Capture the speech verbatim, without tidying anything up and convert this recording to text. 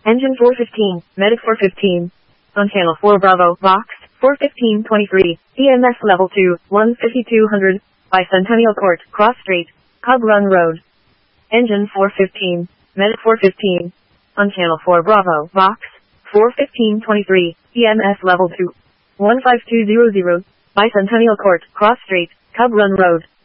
Engine four fifteen, Medic four fifteen. On channel four Bravo, Vox, four fifteen twenty-three, E M S level two, one fifty-two hundred, by Centennial Court, Cross Street, Cub Run Road. Engine four fifteen, Medic four fifteen. On channel four Bravo, Vox, four fifteen twenty-three, E M S level two, one five two hundred, by Centennial Court, Cross Street, Cub Run Road.